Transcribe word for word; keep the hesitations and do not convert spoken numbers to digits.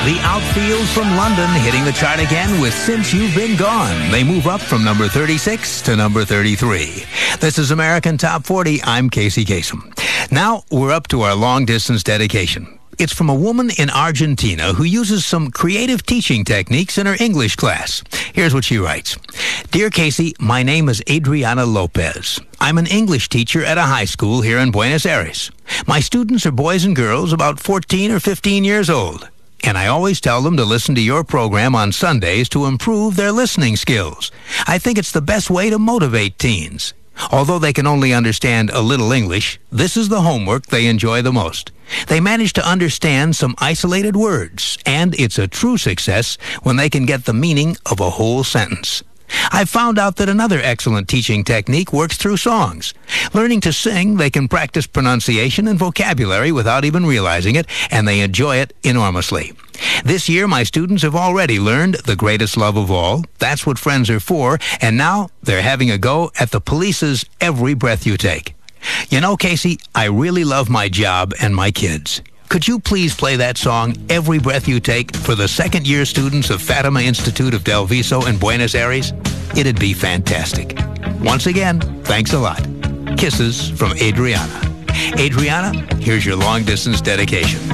The Outfields from London hitting the chart again with Since You've Been Gone. They move up from number thirty-six to number thirty-three. This is American Top forty. I'm Casey Kasem. Now we're up to our long-distance dedication. It's from a woman in Argentina who uses some creative teaching techniques in her English class. Here's what she writes. Dear Casey, my name is Adriana Lopez. I'm an English teacher at a high school here in Buenos Aires. My students are boys and girls about fourteen or fifteen years old. And I always tell them to listen to your program on Sundays to improve their listening skills. I think it's the best way to motivate teens. Although they can only understand a little English, this is the homework they enjoy the most. They manage to understand some isolated words, and it's a true success when they can get the meaning of a whole sentence. I've found out that another excellent teaching technique works through songs. Learning to sing, they can practice pronunciation and vocabulary without even realizing it, and they enjoy it enormously. This year, my students have already learned The Greatest Love of All, That's What Friends Are For, and now they're having a go at the Police's Every Breath You Take. You know, Casey, I really love my job and my kids. Could you please play that song, Every Breath You Take, for the second-year students of Fatima Institute of Del Viso in Buenos Aires? It'd be fantastic. Once again, thanks a lot. Kisses from Adriana. Adriana, here's your long-distance dedication.